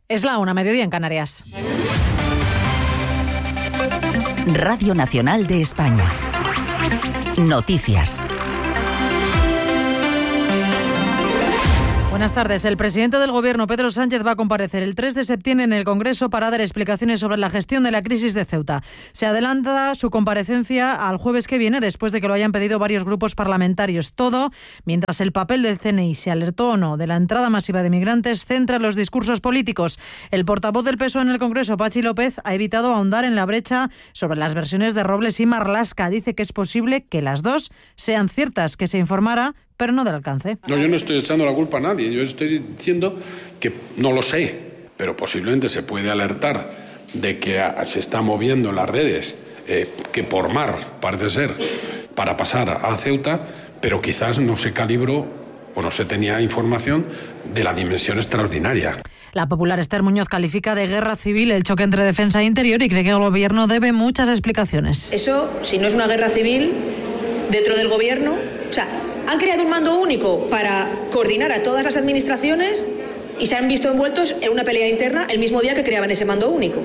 Es la 1:00, mediodía en Canarias. Radio Nacional de España. Noticias. Buenas tardes. El presidente del Gobierno, Pedro Sánchez, va a comparecer el 3 de septiembre en el Congreso para dar explicaciones sobre la gestión de la crisis de Ceuta. Se adelanta su comparecencia al jueves que viene, después de que lo hayan pedido varios grupos parlamentarios. Todo mientras el papel del CNI, si alertó o no de la entrada masiva de migrantes, centra los discursos políticos. El portavoz del PSOE en el Congreso, Patxi López, ha evitado ahondar en la brecha sobre las versiones de Robles y Marlaska. Dice que es posible que las dos sean ciertas, que se informara, pero no del alcance. No, yo no estoy echando la culpa a nadie. Yo estoy diciendo que no lo sé, pero posiblemente se puede alertar de que se está moviendo en las redes, que por mar, parece ser, para pasar a Ceuta, pero quizás no se calibró o no se tenía información de la dimensión extraordinaria. La popular Esther Muñoz califica de guerra civil el choque entre defensa e interior y cree que el Gobierno debe muchas explicaciones. Eso, si no es una guerra civil, dentro del Gobierno, o sea, han creado un mando único para coordinar a todas las administraciones y se han visto envueltos en una pelea interna el mismo día que creaban ese mando único.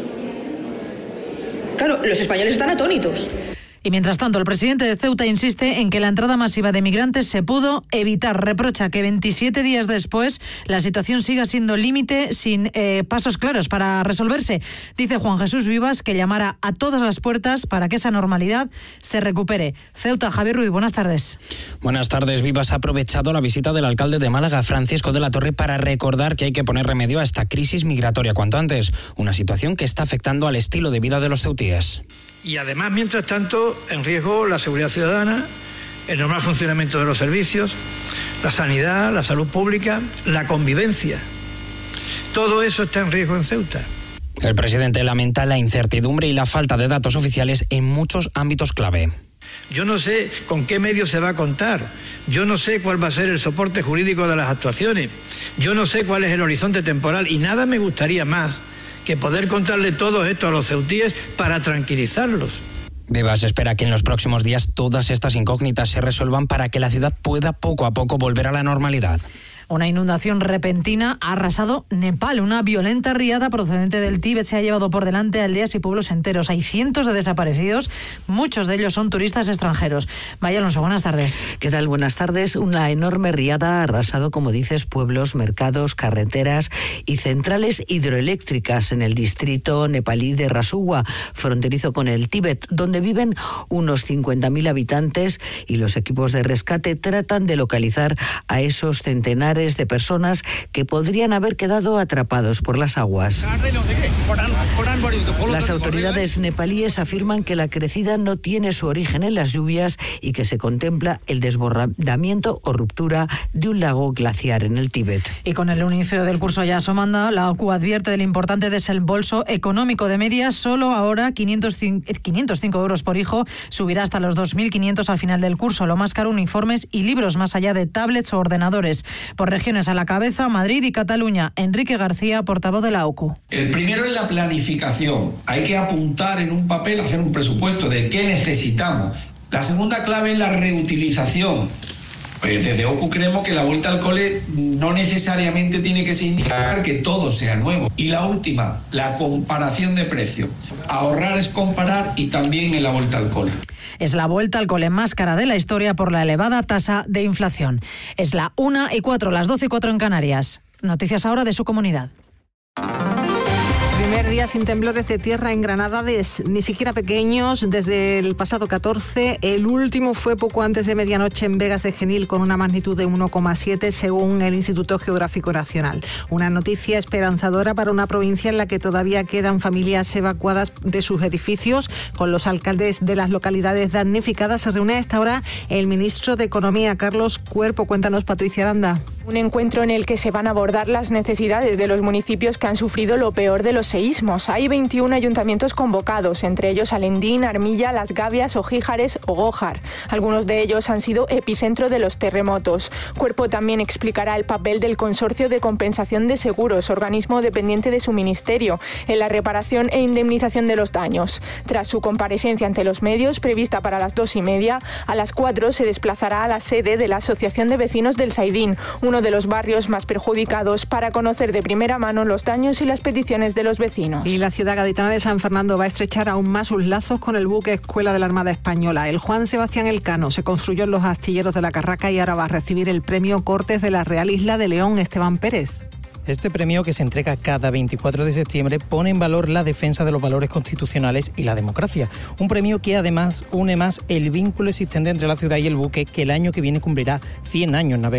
Claro, los españoles están atónitos. Y mientras tanto, el presidente de Ceuta insiste en que la entrada masiva de migrantes se pudo evitar. Reprocha que 27 días después la situación siga siendo límite sin pasos claros para resolverse. Dice Juan Jesús Vivas que llamará a todas las puertas para que esa normalidad se recupere. Ceuta, Javier Ruiz, buenas tardes. Buenas tardes. Vivas ha aprovechado la visita del alcalde de Málaga, Francisco de la Torre, para recordar que hay que poner remedio a esta crisis migratoria cuanto antes. Una situación que está afectando al estilo de vida de los ceutíes. Y además, mientras tanto, en riesgo la seguridad ciudadana, el normal funcionamiento de los servicios, la sanidad, la salud pública, la convivencia. Todo eso está en riesgo en Ceuta. El presidente lamenta la incertidumbre y la falta de datos oficiales en muchos ámbitos clave. Yo no sé con qué medios se va a contar. Yo no sé cuál va a ser el soporte jurídico de las actuaciones. Yo no sé cuál es el horizonte temporal y nada me gustaría más que poder contarle todo esto a los ceutíes para tranquilizarlos. Vivas espera que en los próximos días todas estas incógnitas se resuelvan para que la ciudad pueda poco a poco volver a la normalidad. Una inundación repentina ha arrasado Nepal. Una violenta riada procedente del Tíbet se ha llevado por delante aldeas y pueblos enteros. Hay cientos de desaparecidos, muchos de ellos son turistas extranjeros. Maya Alonso, buenas tardes. ¿Qué tal? Buenas tardes. Una enorme riada ha arrasado, como dices, pueblos, mercados, carreteras y centrales hidroeléctricas en el distrito nepalí de Rasuwa, fronterizo con el Tíbet, donde viven unos 50.000 habitantes, y los equipos de rescate tratan de localizar a esos centenares de personas que podrían haber quedado atrapados por las aguas. Las autoridades nepalíes afirman que la crecida no tiene su origen en las lluvias y que se contempla el desbordamiento o ruptura de un lago glaciar en el Tíbet. Y con el inicio del curso ya asomando, la OCU advierte del importante desembolso económico. De media, solo ahora 505 euros por hijo, subirá hasta los 2.500 al final del curso. Lo más caro, uniformes y libros, más allá de tablets o ordenadores. Por regiones a la cabeza, Madrid y Cataluña. Enrique García, portavoz de la OCU. El primero es la planificación. Hay que apuntar en un papel, hacer un presupuesto de qué necesitamos. La segunda clave es la reutilización. Pues desde OCU creemos que la vuelta al cole no necesariamente tiene que significar que todo sea nuevo. Y la última, la comparación de precios. Ahorrar es comparar, y también en la vuelta al cole. Es la vuelta al cole más cara de la historia por la elevada tasa de inflación. Es la 1:04, las 12:04 en Canarias. Noticias ahora de su comunidad. Primer día sin temblores de tierra en Granada, ni siquiera pequeños, desde el pasado 14. El último fue poco antes de medianoche en Vegas de Genil, con una magnitud de 1,7 según el Instituto Geográfico Nacional. Una noticia esperanzadora para una provincia en la que todavía quedan familias evacuadas de sus edificios. Con los alcaldes de las localidades damnificadas se reúne a esta hora el ministro de Economía, Carlos Cuerpo. Cuéntanos, Patricia Aranda. Un encuentro en el que se van a abordar las necesidades de los municipios que han sufrido lo peor de los seísmos. Hay 21 ayuntamientos convocados, entre ellos Alendín, Armilla, Las Gavias, Ojíjares o Gójar. Algunos de ellos han sido epicentro de los terremotos. Cuerpo también explicará el papel del Consorcio de Compensación de Seguros, organismo dependiente de su ministerio, en la reparación e indemnización de los daños. Tras su comparecencia ante los medios, prevista para las 2:30, a las 4 se desplazará a la sede de la Asociación de Vecinos del Zaidín, uno de los barrios más perjudicados para conocer de primera mano los daños y las peticiones de los vecinos. Y la ciudad gaditana de San Fernando va a estrechar aún más sus lazos con el buque escuela de la Armada Española. El Juan Sebastián Elcano se construyó en los astilleros de la Carraca y ahora va a recibir el premio Cortes de la Real Isla de León Esteban Pérez. Este premio, que se entrega cada 24 de septiembre, pone en valor la defensa de los valores constitucionales y la democracia. Un premio que además une más el vínculo existente entre la ciudad y el buque, que el año que viene cumplirá 100 años navegando.